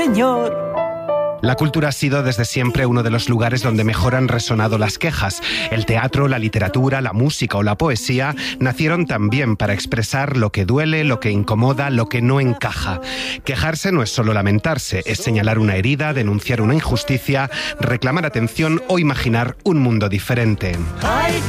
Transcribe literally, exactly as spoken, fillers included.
señor. La cultura ha sido desde siempre uno de los lugares donde mejor han resonado las quejas. El teatro, la literatura, la música o la poesía nacieron también para expresar lo que duele, lo que incomoda, lo que no encaja. Quejarse no es solo lamentarse, es señalar una herida, denunciar una injusticia, reclamar atención o imaginar un mundo diferente. Ay,